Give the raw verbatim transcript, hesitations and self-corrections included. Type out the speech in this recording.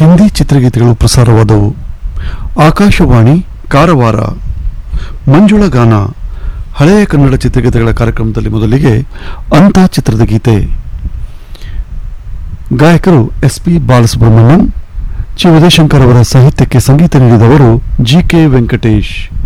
ಹಿಂದಿ ಚಿತ್ರಗೀತೆಗಳು ಪ್ರಸಾರವಾದವು. ಆಕಾಶವಾಣಿ ಕಾರವಾರ. ಮಂಜುಳ ಗಾನ ಹಳೆಯ ಕನ್ನಡ ಚಿತ್ರಗೀತೆಗಳ ಕಾರ್ಯಕ್ರಮದಲ್ಲಿ ಮೊದಲಿಗೆ ಅಂತ ಚಿತ್ರದ ಗೀತೆ. ಗಾಯಕರು ಎಸ್ ಪಿ ಬಾಲಸುಬ್ರಹ್ಮಣ್ಯಂ, ಚಿ ಉದಯಶಂಕರ್ ಅವರ ಸಾಹಿತ್ಯಕ್ಕೆ ಸಂಗೀತ ನೀಡಿದವರು ಜಿ ಕೆ ವೆಂಕಟೇಶ್.